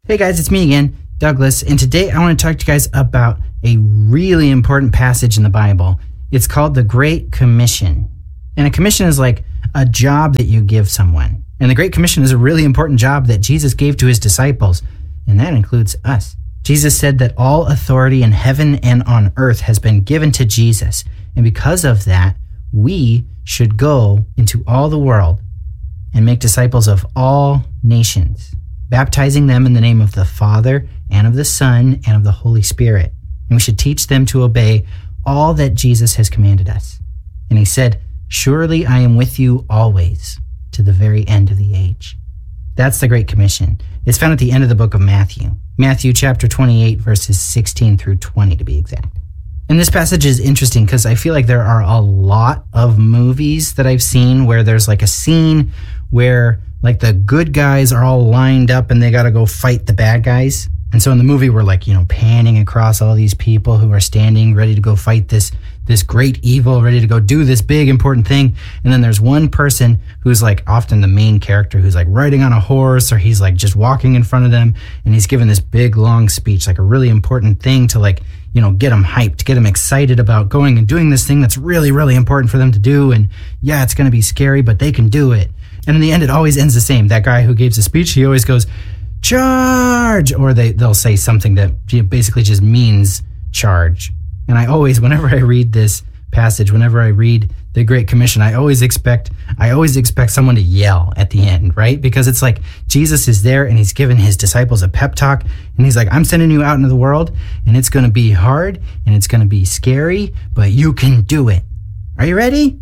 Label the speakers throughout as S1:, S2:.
S1: Hey guys, it's me again, Douglas, and today I want to talk to you guys about a really important passage in the Bible. It's called the Great Commission. And a commission is like a job that you give someone. And the Great Commission is a really important job that Jesus gave to his disciples, and that includes us. Jesus said that all authority in heaven and on earth has been given to Jesus, and because of that, we should go into all the world and make disciples of all nations, baptizing them in the name of the Father and of the Son and of the Holy Spirit. And we should teach them to obey all that Jesus has commanded us. And he said, "Surely I am with you always to the very end of the age." That's the Great Commission. It's found at the end of the book of Matthew. Matthew chapter 28, verses 16 through 20 to be exact. And this passage is interesting because I feel like there are a lot of movies that I've seen where there's like a scene where like the good guys are all lined up and they got to go fight the bad guys. And so in the movie, we're like, panning across all these people who are standing ready to go fight this great evil, ready to go do this big important thing. And then there's one person who's like often the main character who's like riding on a horse, or he's like just walking in front of them. And he's giving this big long speech, like a really important thing to like, get them hyped, get them excited about going and doing this thing that's really, really important for them to do. And yeah, it's going to be scary, but they can do it. And in the end, it always ends the same. That guy who gave the speech, he always goes, "Charge!" Or they'll say something that basically just means charge. And I always, whenever I read this passage, whenever I read the Great Commission, I always expect someone to yell at the end, right? Because it's like Jesus is there and he's giving his disciples a pep talk. And he's like, "I'm sending you out into the world and it's going to be hard and it's going to be scary, but you can do it. Are you ready?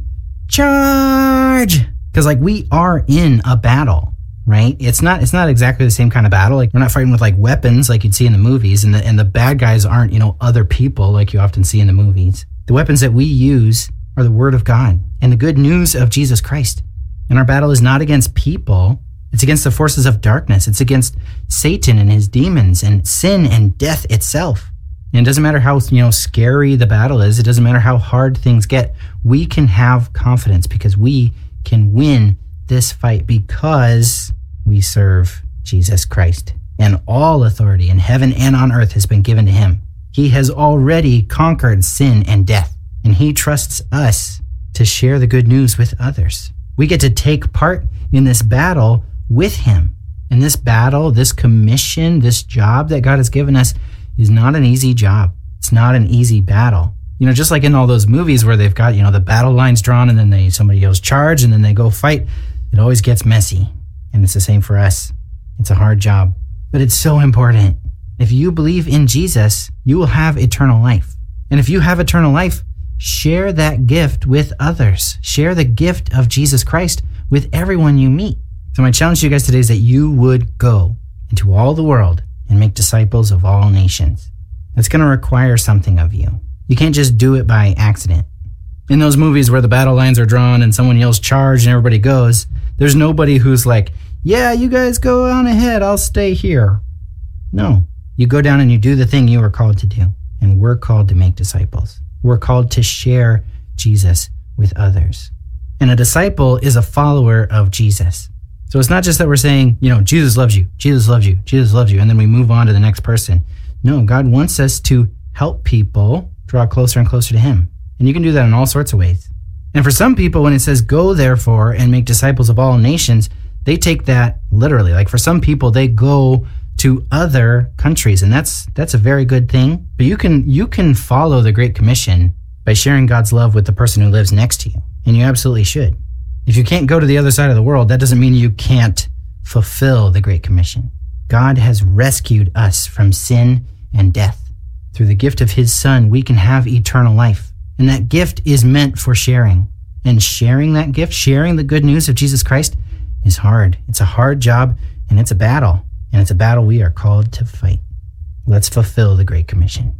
S1: Charge!" Because like we are in a battle, right? It's not exactly the same kind of battle. Like we're not fighting with like weapons like you'd see in the movies, and the bad guys aren't, other people like you often see in the movies. The weapons that we use are the Word of God and the good news of Jesus Christ. And our battle is not against people. It's against the forces of darkness. It's against Satan and his demons and sin and death itself. And it doesn't matter how, scary the battle is. It doesn't matter how hard things get. We can have confidence because we can win this fight because we serve Jesus Christ. And all authority in heaven and on earth has been given to him. He has already conquered sin and death, and he trusts us to share the good news with others. We get to take part in this battle with him. And this battle, this commission, this job that God has given us is not an easy job. It's not an easy battle. Just like in all those movies where they've got, the battle lines drawn and then somebody yells charge and then they go fight, it always gets messy. And it's the same for us. It's a hard job, but it's so important. If you believe in Jesus, you will have eternal life. And if you have eternal life, share that gift with others. Share the gift of Jesus Christ with everyone you meet. So my challenge to you guys today is that you would go into all the world and make disciples of all nations. That's going to require something of you. You can't just do it by accident. In those movies where the battle lines are drawn and someone yells charge and everybody goes, there's nobody who's like, "Yeah, you guys go on ahead, I'll stay here." No, you go down and you do the thing you were called to do. And we're called to make disciples. We're called to share Jesus with others. And a disciple is a follower of Jesus. So it's not just that we're saying, Jesus loves you, Jesus loves you, Jesus loves you, and then we move on to the next person. No, God wants us to help people draw closer and closer to him. And you can do that in all sorts of ways. And for some people, when it says go therefore and make disciples of all nations, they take that literally. Like for some people, they go to other countries, and that's a very good thing. But you can follow the Great Commission by sharing God's love with the person who lives next to you. And you absolutely should. If you can't go to the other side of the world, that doesn't mean you can't fulfill the Great Commission. God has rescued us from sin and death. Through the gift of his Son, we can have eternal life. And that gift is meant for sharing. And sharing that gift, sharing the good news of Jesus Christ, is hard. It's a hard job, and it's a battle. And it's a battle we are called to fight. Let's fulfill the Great Commission.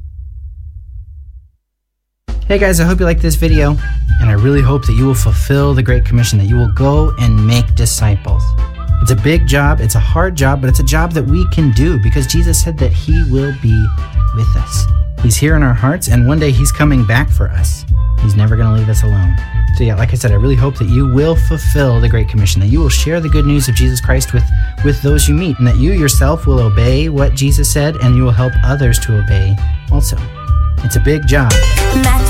S1: Hey guys, I hope you liked this video. And I really hope that you will fulfill the Great Commission, that you will go and make disciples. It's a big job, it's a hard job, but it's a job that we can do because Jesus said that he will be with us. He's here in our hearts, and one day He's coming back for us. He's never going to leave us alone. So yeah, like I said, I really hope that you will fulfill the Great Commission, that you will share the good news of Jesus Christ with those you meet, and that you yourself will obey what Jesus said, and you will help others to obey also. It's a big job.